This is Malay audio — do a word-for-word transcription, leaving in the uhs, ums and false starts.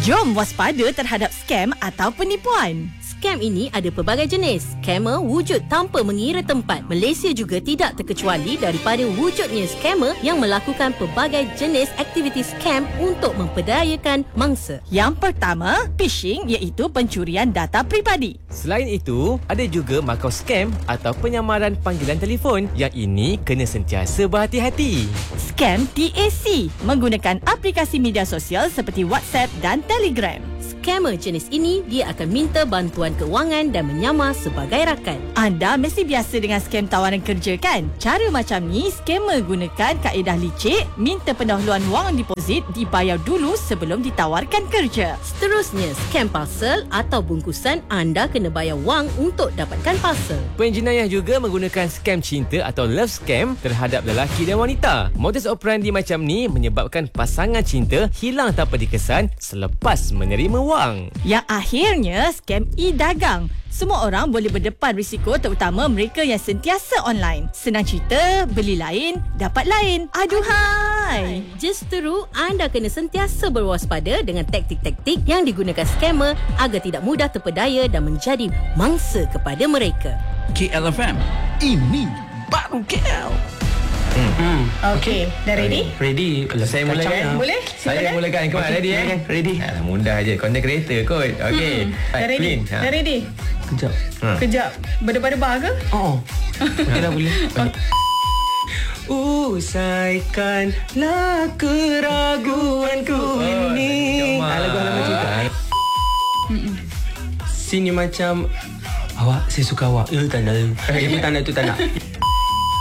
Jom waspada terhadap skam atau penipuan. Skam ini ada pelbagai jenis. Skamer wujud tanpa mengira tempat. Malaysia juga tidak terkecuali daripada wujudnya skamer yang melakukan pelbagai jenis aktiviti skam untuk memperdayakan mangsa. Yang pertama, phishing iaitu pencurian data peribadi. Selain itu, ada juga makau skam atau penyamaran panggilan telefon. Yang ini kena sentiasa berhati-hati. Skam T A C menggunakan aplikasi media sosial seperti WhatsApp dan Telegram. Skamer jenis ini, dia akan minta bantuan kewangan dan menyamar sebagai rakan. Anda mesti biasa dengan skam tawaran kerja kan? Cara macam ni, skamer gunakan kaedah licik, minta pendahuluan wang deposit dibayar dulu sebelum ditawarkan kerja. Seterusnya, skam parcel atau bungkusan, anda kena bayar wang untuk dapatkan parcel. Penjenayah juga menggunakan skam cinta atau love scam terhadap lelaki dan wanita. Modus operandi macam ni menyebabkan pasangan cinta hilang tanpa dikesan selepas menerima wang. Yang akhirnya, skam e-dagang. Semua orang boleh berdepan risiko, terutama mereka yang sentiasa online. Senang cerita, beli lain, dapat lain. Aduhai! Justeru, anda kena sentiasa berwaspada dengan taktik-taktik yang digunakan skamer agar tidak mudah terpedaya dan menjadi mangsa kepada mereka. K L F M, ini baru K L. Hmm. Hmm. Okey, dah ready? Ready. Kalau saya mula kan? Boleh? Saya mulakan. Kau okay. Ready eh? Ready. Alah, mudah je. Content creator kot. Okey. Hmm. Dah ready? Ha. Dah ready? Kejap. Ha. Kejap. Berdebar-debar ke? Oh. Okey dah boleh. Usaikanlah keraguanku oh, ini. Lagu halaman cerita. Sini macam awak, saya suka awak. Ya, tak nak. Itu tak nak, itu tak nak.